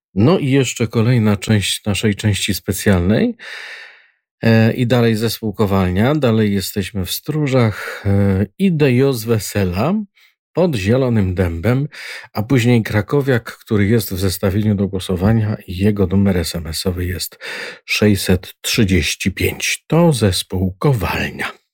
No i jeszcze kolejna część naszej części specjalnej. I dalej zespół Kowalnia, dalej jesteśmy w Stróżach. Idę jo z wesela pod Zielonym Dębem, a później krakowiak, który jest w zestawieniu do głosowania i jego numer SMS-owy jest 635. To zespół Kowalnia.